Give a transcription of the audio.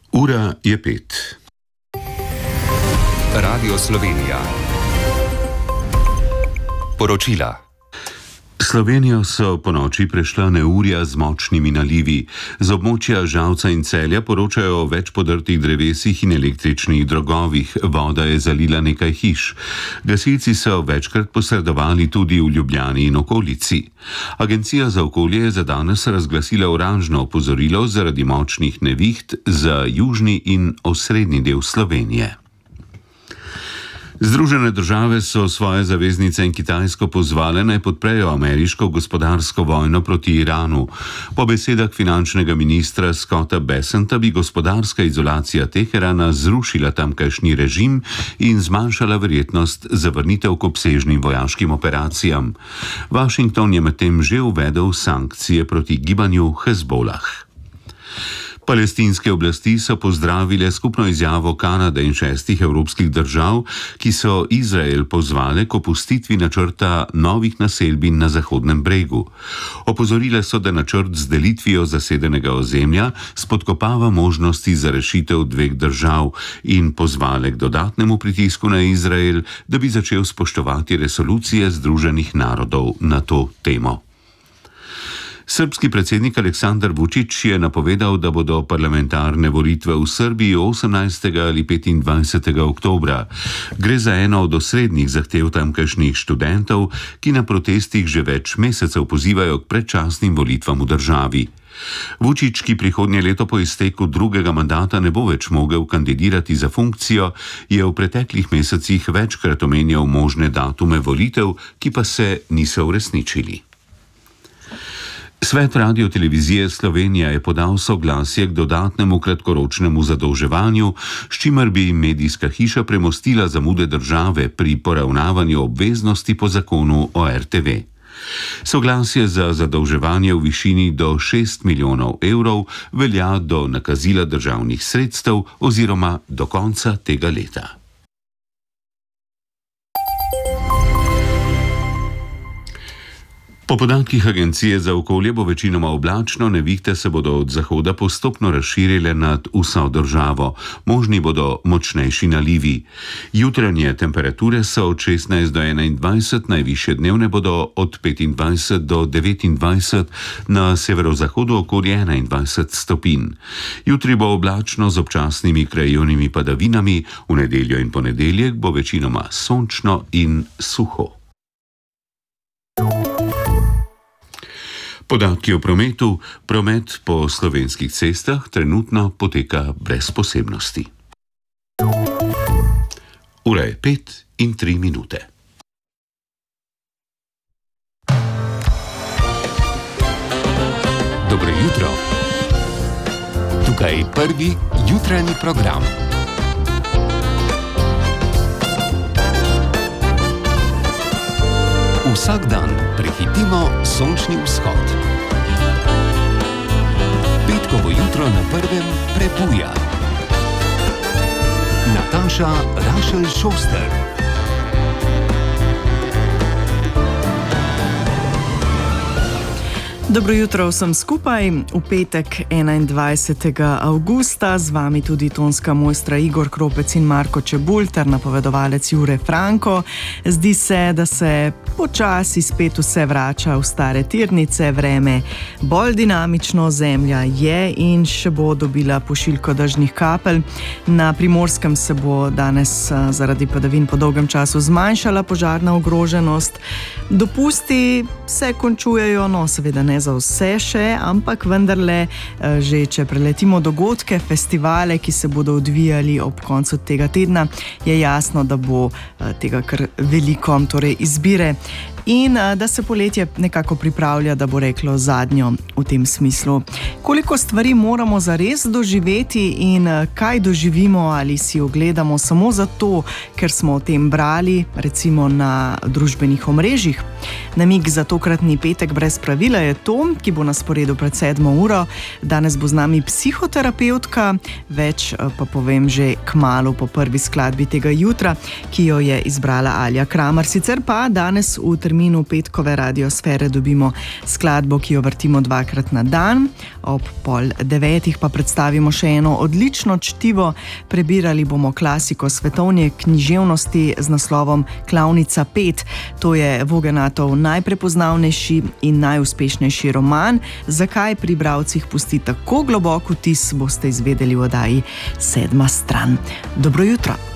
Ura je 5. Radio Slovenija. Poročila. Slovenijo so ponoči prešla neurja z močnimi nalivi. Z območja Žalca in Celja poročajo o več podrtih drevesih in električnih drogovih. Voda je zalila nekaj hiš. Gasilci so večkrat posredovali tudi v Ljubljani in okolici. Agencija za okolje je za danes razglasila oranžno opozorilo zaradi močnih neviht za južni in osrednji del Slovenije. Združene države so svoje zaveznice in Kitajsko pozvale, naj podprejo ameriško gospodarsko vojno proti Iranu. Po besedah finančnega ministra Scotta Bessenta bi gospodarska izolacija Teherana zrušila tamkajšnji režim in zmanjšala verjetnost za vrnitev k obsežnim vojaškim operacijam. Washington je medtem že uvedel sankcije proti gibanju Hezbollah. Palestinske oblasti so pozdravile skupno izjavo Kanade in 6 evropskih držav, ki so Izrael pozvale k opustitvi načrta novih naselbin na Zahodnem bregu. Opozorile so, da načrt z delitvijo zasedenega ozemlja spodkopava možnosti za rešitev dveh držav in pozvale k dodatnemu pritisku na Izrael, da bi začel spoštovati resolucije Združenih narodov na to temo. Srbski predsednik Aleksandar Vučić je napovedal, da bodo parlamentarne volitve v Srbiji 18. ali 25. oktobra. Gre za eno od osrednjih zahtev tamkajšnjih študentov, ki na protestih že več mesecev pozivajo k predčasnim volitvam v državi. Vučić, ki prihodnje leto po izteku drugega mandata ne bo več mogel kandidirati za funkcijo, je v preteklih mesecih večkrat omenjal možne datume volitev, ki pa se niso uresničili. Svet Radiotelevizije Slovenija je podal soglasje k dodatnemu kratkoročnemu zadolževanju, s čimer bi medijska hiša premostila zamude države pri poravnavanju obveznosti po zakonu o RTV. Soglasje za zadolževanje v višini do 6 milijonov evrov velja do nakazila državnih sredstev oziroma do konca tega leta. Po podatkih Agencije za okolje bo večinoma oblačno, nevihte se bodo od zahoda postopno razširile nad vso državo. Možni bodo močnejši nalivi. Jutranje temperature so od 16 do 21, najvišje dnevne bodo od 25 do 29, na severozahodu okoli 21 stopinj. Jutri bo oblačno z občasnimi krajevnimi padavinami, v nedeljo in ponedeljek bo večinoma sončno in suho. Podatki o prometu. Promet po slovenskih cestah trenutno poteka brez posebnosti. Ura je 5:03. Dobro jutro. Tukaj je prvi jutranji program. Vsak dan prehitimo sončni vzhod. Petkovo jutro na prvem prebuja. Nataša Rašel Šoster. Dobro jutro vsem skupaj. V petek 21. avgusta z vami tudi tonska mojstra Igor Kropec in Marko Čebulj ter napovedovalec Jure Franko. Zdi se, da se počasi spet vse vrača v stare tirnice, vreme bolj dinamično, zemlja je in še bo dobila pošiljko dežnih kapelj. Na Primorskem se bo danes zaradi padavin po dolgem času zmanjšala požarna ogroženost. Dopusti se končujejo, no seveda ne za vse še, ampak vendarle že če preletimo dogodke, festivale, ki se bodo odvijali ob koncu tega tedna, je jasno, da bo tega kar veliko, torej izbire. In da se poletje nekako pripravlja, da bo reklo zadnjo v tem smislu. Koliko stvari moramo zares doživeti in kaj doživimo ali si ogledamo samo zato, ker smo o tem brali, recimo na družbenih omrežjih. Namig za tokratni petek brez pravila je to, ki bo na sporedu pred 7. uro. Danes bo z nami psihoterapevtka, več pa povem že kmalu po prvi skladbi tega jutra, ki jo je izbrala Alja Kramer. Sicer pa danes v terminu terminu petkove radiosfere dobimo skladbo, ki jo vrtimo dvakrat na dan. Ob 8:30 pa predstavimo še eno odlično čtivo. Prebirali bomo klasiko svetovne književnosti z naslovom Klavnica 5. To je Vogenatov najprepoznavnejši in najuspešnejši roman. Zakaj pri bralcih pusti tako globok vtis, boste izvedeli v oddaji 7. stran. Dobro jutro.